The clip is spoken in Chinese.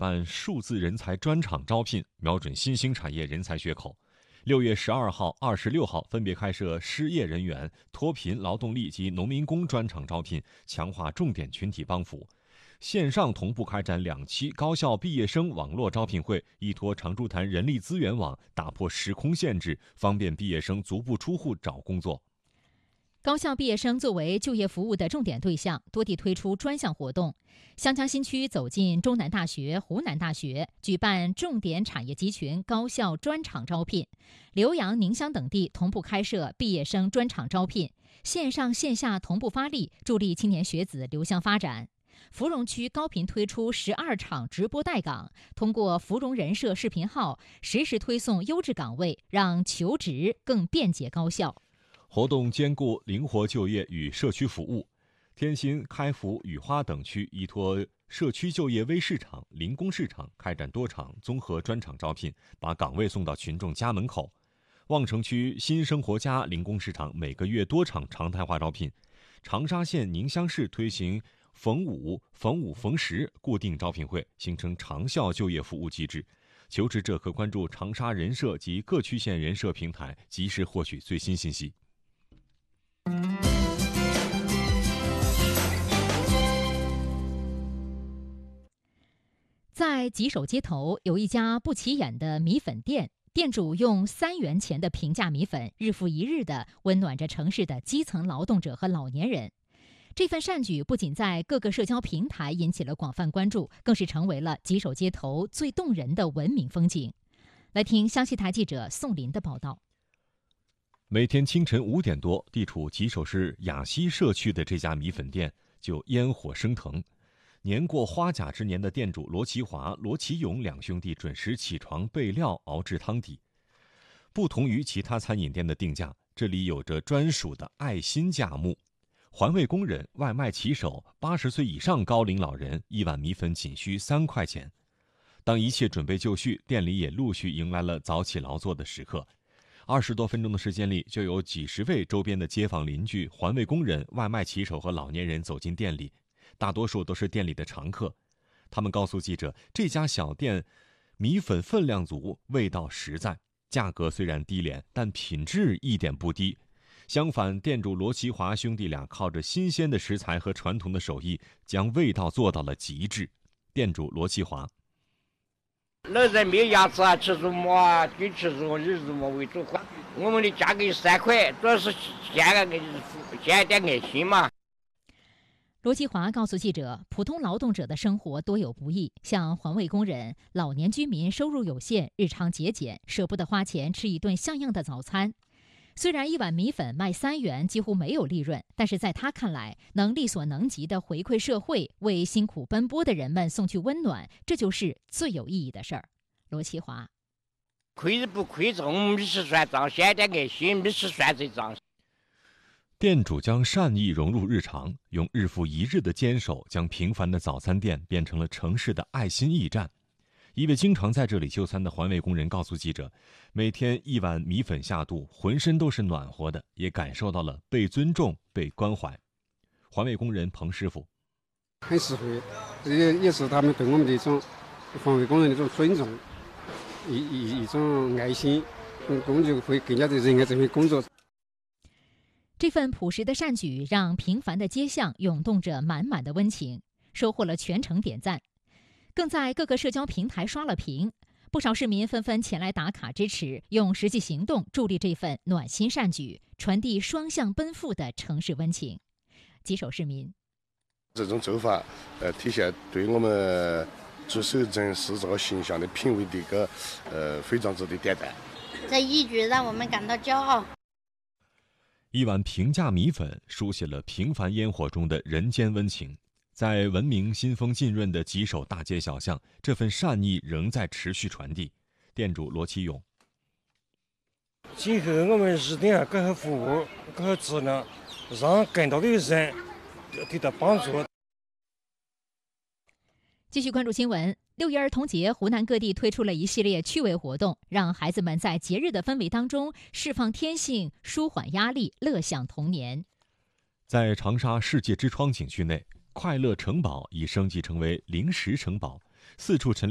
办数字人才专场招聘，瞄准新兴产业人才缺口。6月12号、26号分别开设失业人员、脱贫劳动力及农民工专场招聘，强化重点群体帮扶。线上同步开展2期高校毕业生网络招聘会，依托常州坛人力资源网，打破时空限制，方便毕业生足不出户找工作。 高校毕业生作为就业服务的重点对象，多地推出专项活动。湘江新区走进中南大学、湖南大学，举办重点产业集群高校专场招聘；浏阳、宁乡等地同步开设毕业生专场招聘，线上线下同步发力，助力青年学子留乡发展。芙蓉区高频推出12场直播带岗，通过芙蓉人社视频号实时推送优质岗位，让求职更便捷高效。 活动兼顾灵活就业与社区服务。天心、开福、雨花等区依托社区就业微市场、零工市场开展多场综合专场招聘，把岗位送到群众家门口。望城区新生活家零工市场每个月多场常态化招聘。长沙县宁乡市推行逢五逢十固定招聘会，形成长效就业服务机制。求职者可关注长沙人社及各区县人社平台，及时获取最新信息。 在吉首街头有一家不起眼的米粉店，店主用3元钱的平价米粉，日复一日地温暖着城市的基层劳动者和老年人。这份善举不仅在各个社交平台引起了广泛关注，更是成为了吉首街头最动人的文明风景。来听湘西台记者宋林的报道。 每天清晨5点多，地处吉首市雅西社区的这家米粉店就烟火升腾。年过花甲之年的店主罗其华、罗其勇两兄弟准时起床备料熬制汤底。不同于其他餐饮店的定价，这里有着专属的爱心价目。环卫工人、外卖骑手、80岁以上高龄老人，一碗米粉仅需3块钱。当一切准备就绪，店里也陆续迎来了早起劳作的时刻。20多分钟的时间里，就有几十位周边的街坊邻居、环卫工人、外卖骑手和老年人走进店里，大多数都是店里的常客。他们告诉记者，这家小店米粉分量足，味道实在，价格虽然低廉，但品质一点不低。相反，店主罗其华兄弟俩靠着新鲜的食材和传统的手艺，将味道做到了极致。店主罗其华： 老人没有牙齿啊，吃肉末啊，就吃肉肉末为主。我们的价格3块，主要是献点爱心嘛。 罗其华告诉记者，普通劳动者的生活多有不易，像环卫工人、老年居民收入有限，日常节俭，舍不得花钱吃一顿像样的早餐。虽然一碗米粉卖3元，几乎没有利润，但是在他看来，能力所能及的回馈社会，为辛苦奔波的人们送去温暖，这就是最有意义的事儿。罗其华： 亏不亏重，米吃算账，献点爱心，米吃算这账。 店主将善意融入日常，用日复一日的坚守，将平凡的早餐店变成了城市的爱心驿站。一位经常在这里就餐的环卫工人告诉记者，每天一碗米粉下肚，浑身都是暖和的，也感受到了被尊重、被关怀。环卫工人彭师傅： 很实惠，也是他们对我们的一种环卫工人的一种尊重，一种爱心，我们就会更加的热爱这份工作。 这份朴实的善举让平凡的街巷涌动着满满的温情，收获了全城点赞，更在各个社交平台刷了屏。不少市民纷纷前来打卡支持，用实际行动助力这份暖心善举，传递双向奔赴的城市温情。吉首市民： 这种做法，体现对我们做守正市这个形象的品味的一个非常值得点赞。 这一举让我们感到骄傲。 一碗平价米粉书写了平凡烟火中的人间温情。在文明新风浸润的吉首大街小巷，这份善意仍在持续传递。店主罗其勇： 今后我们一定要搞好服务，搞好质量，让更多的人得到帮助。 继续关注新闻。6一儿童节，湖南各地推出了一系列趣味活动，让孩子们在节日的氛围当中释放天性，舒缓压力，乐享童年。 在长沙世界之窗景区内，快乐城堡已升级成为零食城堡，四处陈